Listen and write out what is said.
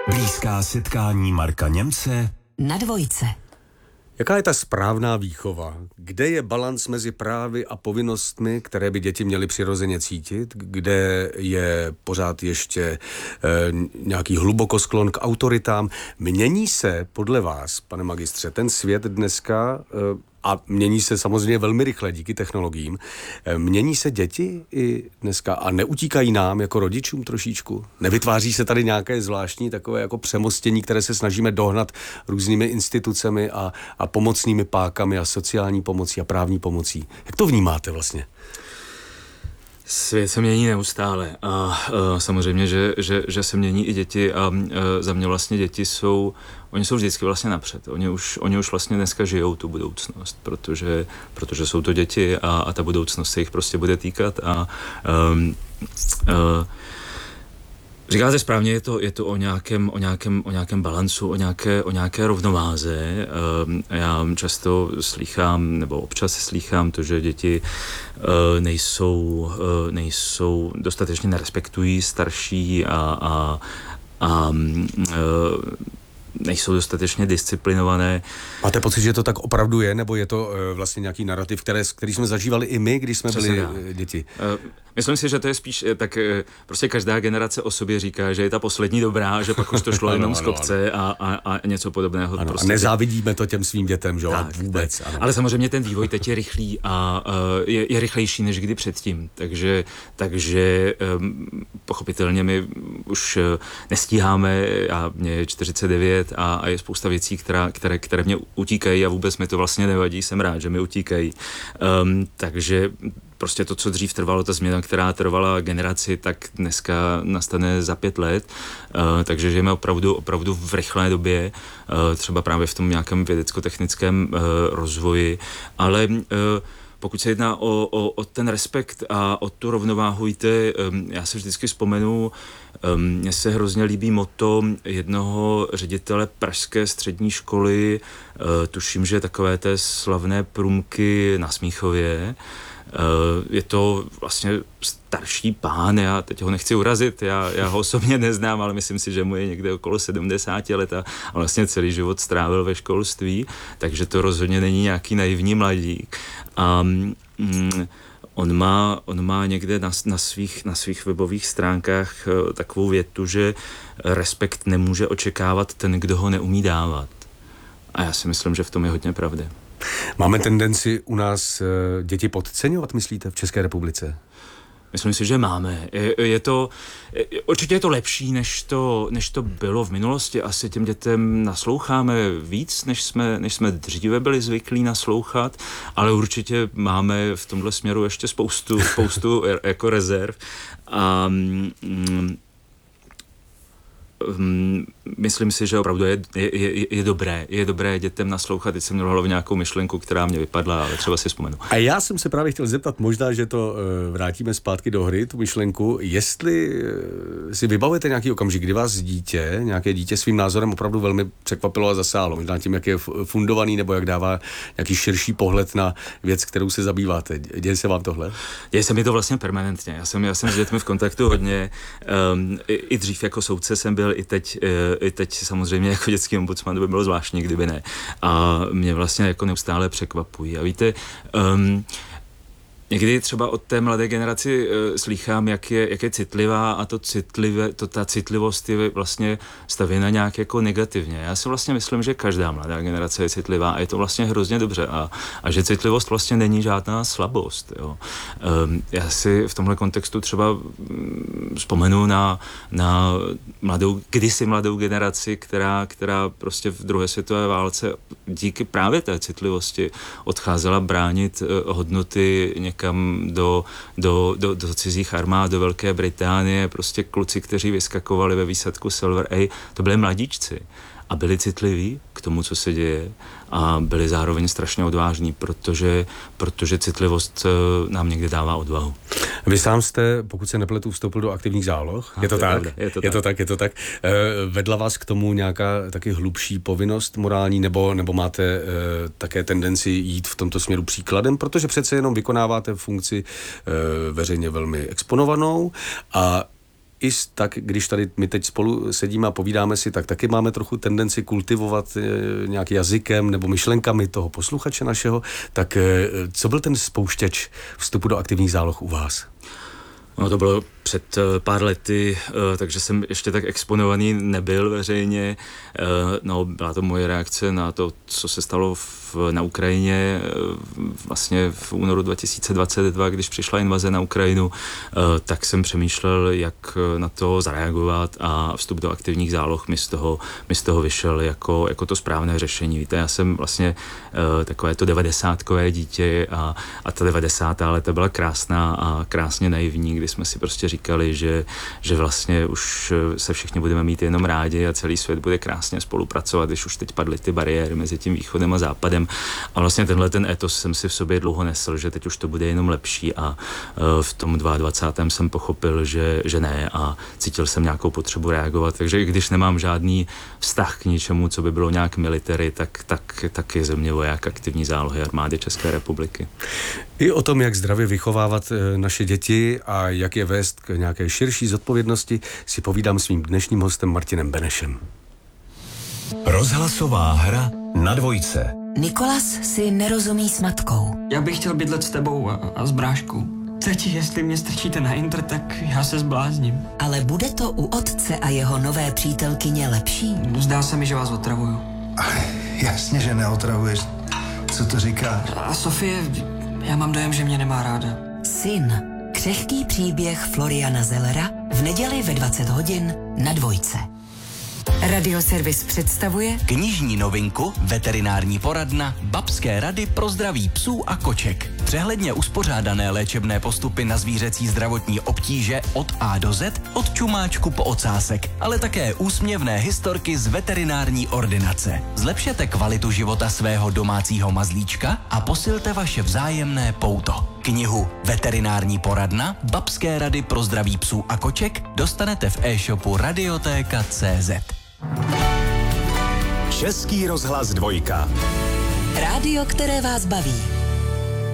Blízká setkání Marka Němce na Dvojce. Jaká je ta správná výchova? Kde je balans mezi právy a povinnostmi, které by děti měly přirozeně cítit? Kde je pořád ještě nějaký hlubokosklon k autoritám? Mění se podle vás, pane magistře, ten svět dneska, a mění se samozřejmě velmi rychle díky technologiím, mění se děti i dneska a neutíkají nám jako rodičům trošičku? Nevytváří se tady nějaké zvláštní takové jako přemostění, které se snažíme dohnat různými institucemi a pomocnými pákami a sociální pomocí a právní pomocí? Jak to vnímáte vlastně? Svět se mění neustále a samozřejmě, že se mění i děti a za mě vlastně děti oni jsou vždycky vlastně napřed. Oni už vlastně dneska žijou tu budoucnost, protože jsou to děti a ta budoucnost se jich prostě bude týkat a říkáte správně, je to o nějakém balancu, o nějaké rovnováze. Já často slýchám, nebo občas slýchám to, že děti nejsou dostatečně nerespektují starší a nejsou dostatečně disciplinované. Máte pocit, že to tak opravdu je, nebo je to vlastně nějaký narrativ, který jsme zažívali i my, když jsme byli děti? Myslím si, že to je spíš tak, prostě každá generace o sobě říká, že je ta poslední dobrá, že pak už to šlo jenom z kopce a něco podobného. Ano, prostě a nezávidíme to těm svým dětem, že jo? Vůbec. Tak. Ale samozřejmě ten vývoj teď je rychlý a je rychlejší než kdy předtím. Takže pochopitelně my už nestíháme, mě je 49 a je spousta věcí, které mě utíkají a vůbec mi to vlastně nevadí, jsem rád, že mi utíkají. Takže prostě to, co dřív trvalo, ta změna, která trvala generaci, tak dneska nastane za 5 let. Takže žijeme opravdu v rychlé době, třeba právě v tom nějakém vědecko-technickém rozvoji. Ale pokud se jedná o ten respekt a o tu rovnováhu, já se vždycky vzpomenu, mně se hrozně líbí motto jednoho ředitele pražské střední školy, tuším, že takové té slavné Průmky na Smíchově. Je to vlastně starší pán, já teď ho nechci urazit, já ho osobně neznám, ale myslím si, že mu je někde okolo 70 let a vlastně celý život strávil ve školství, takže to rozhodně není nějaký naivní mladík. A on má někde na svých webových stránkách takovou větu, že respekt nemůže očekávat ten, kdo ho neumí dávat. A já si myslím, že v tom je hodně pravdy. Máme tendenci u nás děti podceňovat, myslíte, v České republice? Myslím si, že máme. Určitě je to lepší, než to bylo v minulosti. Asi těm dětem nasloucháme víc, než jsme dříve byli zvyklí naslouchat, ale určitě máme v tomhle směru ještě spoustu jako rezerv. A myslím si, že opravdu je dobré dětem naslouchat. Teď jsem měl v hlavě nějakou myšlenku, která mě vypadla, ale třeba si vzpomenu. A já jsem se právě chtěl zeptat, možná, že to vrátíme zpátky do hry, tu myšlenku, jestli si vybavujete nějaký okamžik, kdy vás nějaké dítě svým názorem opravdu velmi překvapilo a zasáhlo. Možná tím, jak je fundovaný, nebo jak dává nějaký širší pohled na věc, kterou se zabýváte. Děje se vám tohle? Děje se mi to vlastně permanentně. Já jsem s dětmi v kontaktu hodně. I dřív jako soudce jsem byl, i teď samozřejmě jako dětský ombudsman, to by bylo zvláštní, kdyby ne. A mě vlastně jako neustále překvapují. A víte, někdy třeba od té mladé generaci slýchám, jak je citlivá a ta citlivost je vlastně stavěna nějak jako negativně. Já si vlastně myslím, že každá mladá generace je citlivá a je to vlastně hrozně dobře a že citlivost vlastně není žádná slabost. Jo. Já si v tomhle kontextu třeba vzpomenu na kdysi mladou generaci, která prostě v druhé světové válce díky právě té citlivosti odcházela bránit hodnoty někam do cizích armád, do Velké Británie, prostě kluci, kteří vyskakovali ve výsadku Silver A, to byli mladíčci a byli citliví k tomu, co se děje a byli zároveň strašně odvážní, protože citlivost nám někdy dává odvahu. Vy sám jste, pokud se nepletu, vstoupil do aktivních záloh. Je to tak? Je to tak. Vedla vás k tomu nějaká taky hlubší povinnost morální, nebo máte také tendenci jít v tomto směru příkladem, protože přece jenom vykonáváte funkci veřejně velmi exponovanou a tak, když tady my teď spolu sedíme a povídáme si, tak taky máme trochu tendenci kultivovat nějakým jazykem nebo myšlenkami toho posluchače našeho. Tak co byl ten spouštěč vstupu do aktivních záloh u vás? No to bylo před pár lety, takže jsem ještě tak exponovaný nebyl veřejně. No, byla to moje reakce na to, co se stalo na Ukrajině vlastně v únoru 2022, když přišla invaze na Ukrajinu, tak jsem přemýšlel, jak na to zareagovat a vstup do aktivních záloh mi z toho vyšel jako to správné řešení. Víte, já jsem vlastně takové to 90kové dítě a ta 90. léta byla krásná a krásně naivní, kdy jsme si prostě říkali, že vlastně už se všichni budeme mít jenom rádi a celý svět bude krásně spolupracovat, když už teď padly ty bariéry mezi tím východem a západem. A vlastně ten etos jsem si v sobě dlouho nesl, že teď už to bude jenom lepší a v tom 22. jsem pochopil, že ne a cítil jsem nějakou potřebu reagovat. Takže i když nemám žádný vztah k ničemu, co by bylo nějak military, tak je ze mě voják aktivní zálohy armády České republiky. I o tom, jak zdravě vychovávat naše děti a jak je vést k nějaké širší zodpovědnosti, si povídám s svým dnešním hostem Martinem Benešem. Rozhlasová hra na dvojce. Nikolas si nerozumí s matkou. Já bych chtěl bydlet s tebou a s bráškou. Teď, jestli mě strčíte na Inter, tak já se zblázním. Ale bude to u otce a jeho nové přítelkyně lepší? Zdá se mi, že vás otravuju. Jasně, že neotravuješ. Co to říkáš? A Sofie, já mám dojem, že mě nemá ráda. Syn. Křehký příběh Floriana Zellera v neděli ve 20 hodin na dvojce. Radioservis představuje knižní novinku Veterinární poradna Babské rady pro zdraví psů a koček. Přehledně uspořádané léčebné postupy na zvířecí zdravotní obtíže od A do Z, od čumáčku po ocásek, ale také úsměvné historky z veterinární ordinace. Zlepšete kvalitu života svého domácího mazlíčka a posilte vaše vzájemné pouto. Knihu Veterinární poradna Babské rady pro zdraví psů a koček dostanete v e-shopu Radioteka.cz. Český rozhlas 2. Rádio, které vás baví.